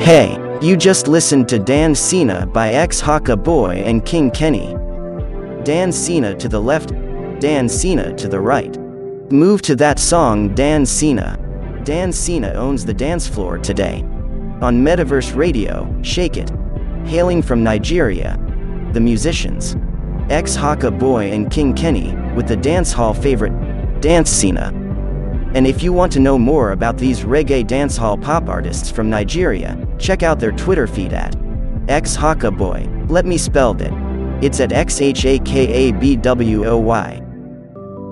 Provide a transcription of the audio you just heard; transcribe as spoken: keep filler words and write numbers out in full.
Hey, you just listened to Dan Cena by X Haka Boy and King Kenny. Dan Cena to the left, Dan Cena to the right. Move to that song, Dan Cena. Dan Cena owns the dance floor today. On Metaverse Radio, Shake It. Hailing from Nigeria, the musicians X Haka Boy and King Kenny, with the dancehall favorite, Dance Cena. And if you want to know more about these reggae dancehall pop artists from Nigeria, check out their Twitter feed at X Haka Boy. Let me spell that. It's at X H A K A B W O Y.